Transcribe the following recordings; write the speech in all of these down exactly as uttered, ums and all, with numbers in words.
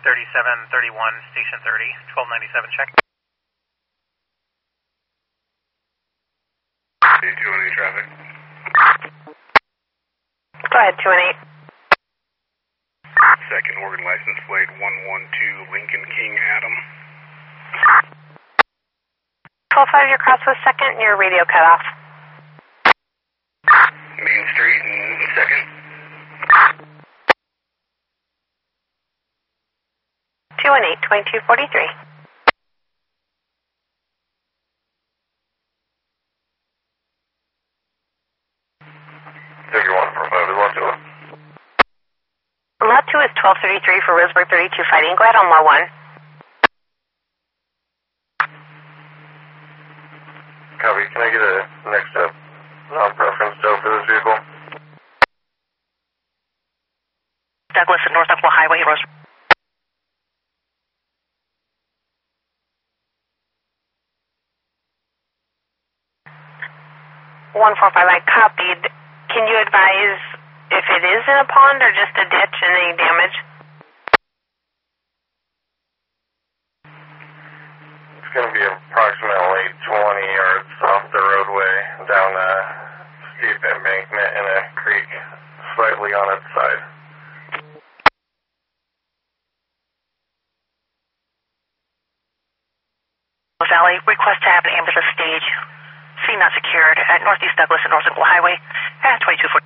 thirty-seven thirty-one, station thirty, twelve ninety-seven, check. two one eight traffic. Go ahead, two one eight. Second Oregon license plate one one two Lincoln King Adam. twelve five, your cross was second, your radio cut off. Main Street and second. two one eight, twenty-two forty-three. thirty-one for five, lot two. Lot two is twelve thirty-three for Roseburg thirty-two fighting. Go ahead on lot one. Copy, can I get a next step? Non-preference still for this vehicle? Douglas at North Upwell Highway, Roseburg. one four five, I copied. Can you advise if it is in a pond or just a ditch and any damage? It's going to be approximately twenty yards off the roadway down a steep embankment in a creek slightly on its side. Valley, request to have an ambulance stage. Scene not secured at Northeast Douglas and North Upwell Highway at twenty-two forty.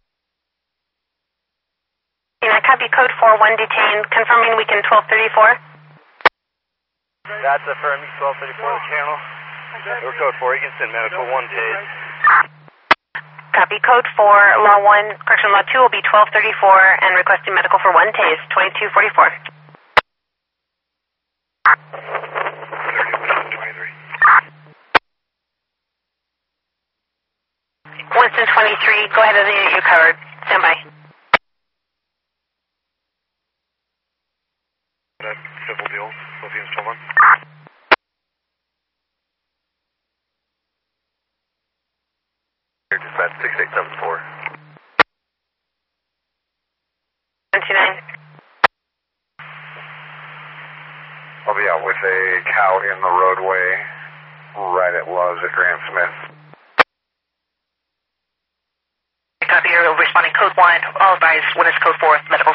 I copy code four one detained, confirming weekend twelve thirty-four. That's affirmed, twelve thirty-four the channel. Or code four, you can send medical one tase. Copy code four, law one, correction law two will be twelve thirty-four and requesting medical for one tase, twenty-two forty-four. Winston twenty-three, go ahead of the unit you covered. Stand by. Civil deal, Philippians twelve one. Dispatch six eight seven four. one two nine. I'll be out with a cow in the roadway right at Love's at Grant Smith. Copy, you're responding code one. All advise when it's code four, medical.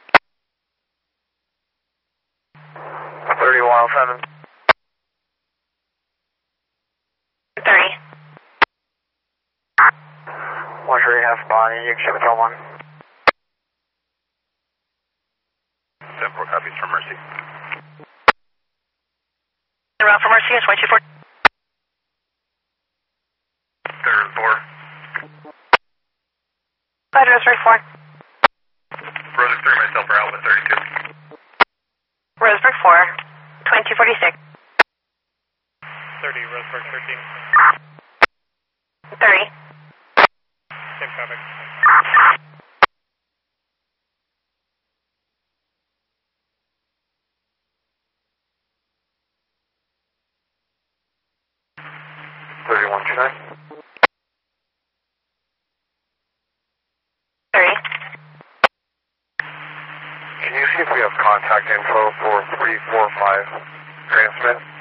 thirty-one oh seven. thirty. one three half body, you can ship it to one. ten four copies from Mercy. Route for Mercy is twenty-two forty. Third four. Go ahead, Roseburg four. Rose three, myself are out with thirty-two. Roseburg four, twenty-two forty-six. thirty, Roseburg thirteen. thirty. Same traffic. thirty-one two nine. thirty. Can you see if we have contact info for three four five Grant Smith?